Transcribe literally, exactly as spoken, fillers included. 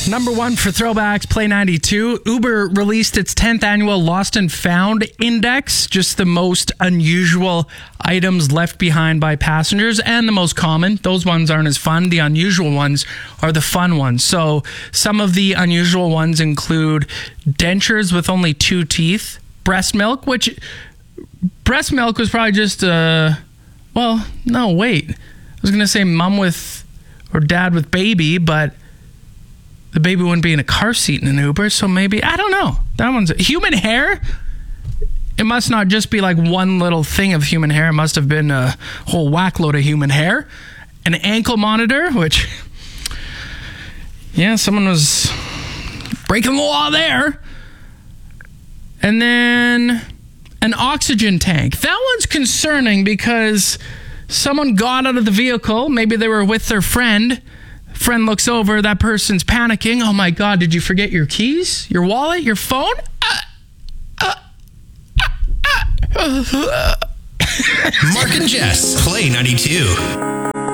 Number one for throwbacks, Play ninety-two. Uber released its tenth annual Lost and Found Index, just the most unusual items left behind by passengers and the most common. Those ones aren't as fun. The unusual ones are the fun ones. So some of the unusual ones include dentures with only two teeth, breast milk, which breast milk was probably just, uh, well, no, wait. I was going to say mom with, or dad with baby, but the baby wouldn't be in a car seat in an Uber, so maybe, I don't know. That one's human hair. It must not just be like one little thing of human hair. It must have been a whole whack load of human hair. An ankle monitor, which, yeah, someone was breaking the law there. And then an oxygen tank. That one's concerning because someone got out of the vehicle. Maybe they were with their friend. Friend looks over, that person's panicking. Oh my God, did you forget your keys, your wallet, your phone? Uh, uh, uh, uh, uh. Mark and Jess, Play ninety-two.